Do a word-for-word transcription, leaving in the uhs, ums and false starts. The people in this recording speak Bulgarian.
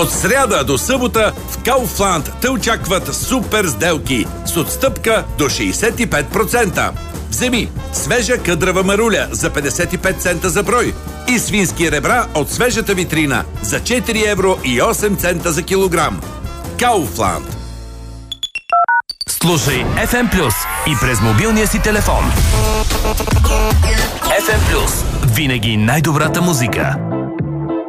От сряда до събота в Kaufland те очакват супер сделки с отстъпка до шейсет и пет процента. Вземи свежа къдрава маруля за петдесет и пет цента за брой и свински ребра от свежата витрина за четири евро и осем цента за килограм. Kaufland. Слушай еф ем Плюс и през мобилния си телефон. еф ем Плюс. Винаги най-добрата музика.